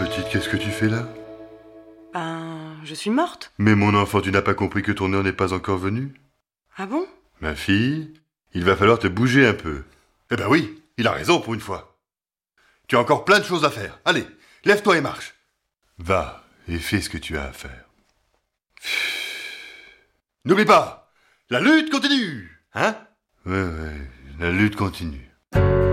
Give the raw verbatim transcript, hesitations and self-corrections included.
petite, qu'est-ce que tu fais là? Ben, je suis morte. Mais mon enfant, tu n'as pas compris que ton heure n'est pas encore venue? Ah bon? Ma fille, il va falloir te bouger un peu. Eh ben oui, il a raison pour une fois. Tu as encore plein de choses à faire. Allez, lève-toi et marche. Va et fais ce que tu as à faire. N'oublie pas, la lutte continue, hein? Ouais, ouais, la lutte continue.